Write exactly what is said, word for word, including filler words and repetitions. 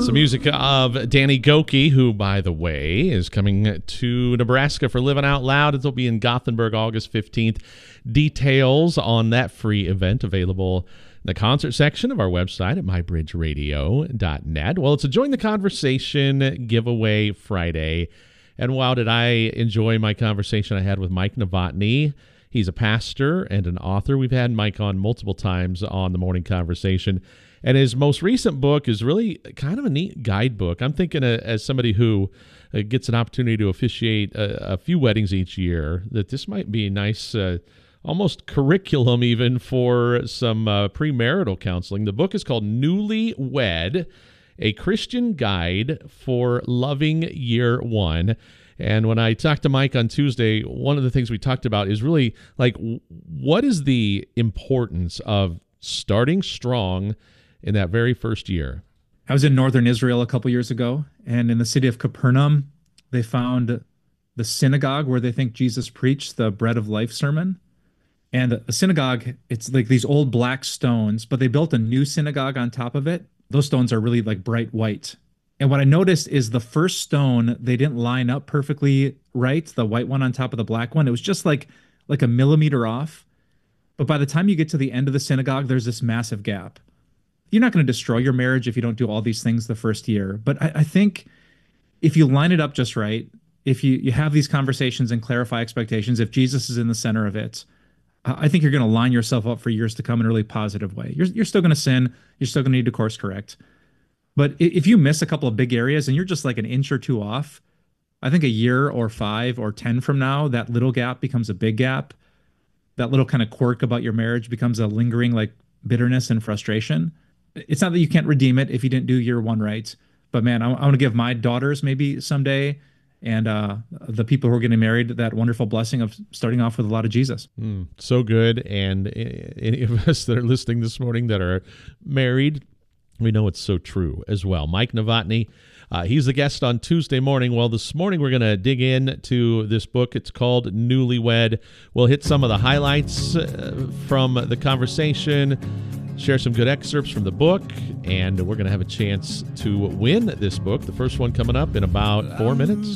Some music of Danny Gokey, who, by the way, is coming to Nebraska for Living Out Loud. It'll be in Gothenburg August fifteenth. Details on that free event available in the concert section of our website at my bridge radio dot net. Well, it's a Join the Conversation giveaway Friday. And wow, did I enjoy my conversation I had with Mike Novotny. He's a pastor and an author. We've had Mike on multiple times on the Morning Conversation. And his most recent book is really kind of a neat guidebook. I'm thinking uh, as somebody who uh, gets an opportunity to officiate a, a few weddings each year, that this might be a nice, uh, almost curriculum even for some uh, premarital counseling. The book is called Newly Wed, A Christian Guide for Loving Year One. And when I talked to Mike on Tuesday, one of the things we talked about is really like, what is the importance of starting strong in that very first year? I was in northern Israel a couple years ago, and in the city of Capernaum, they found the synagogue where they think Jesus preached the Bread of Life sermon. And a synagogue, it's like these old black stones, but they built a new synagogue on top of it. Those stones are really like bright white. And what I noticed is the first stone, they didn't line up perfectly right, the white one on top of the black one. It was just like, like a millimeter off. But by the time you get to the end of the synagogue, there's this massive gap. You're not going to destroy your marriage if you don't do all these things the first year. But I, I think if you line it up just right, if you, you have these conversations and clarify expectations, if Jesus is in the center of it, I think you're going to line yourself up for years to come in a really positive way. You're, you're still going to sin. You're still going to need to course correct. But if you miss a couple of big areas and you're just like an inch or two off, I think a year or five or ten from now, that little gap becomes a big gap. That little kind of quirk about your marriage becomes a lingering like bitterness and frustration. It's not that you can't redeem it if you didn't do year one right. But man, I, I want to give my daughters maybe someday and uh, the people who are getting married that wonderful blessing of starting off with a lot of Jesus. Mm, so good. And any of us that are listening this morning that are married, we know it's so true as well. Mike Novotny, uh, he's the guest on Tuesday morning. Well, this morning we're going to dig into this book. It's called Newly Wed. We'll hit some of the highlights uh, from the conversation, share some good excerpts from the book, and we're going to have a chance to win this book. The first one coming up in about four minutes.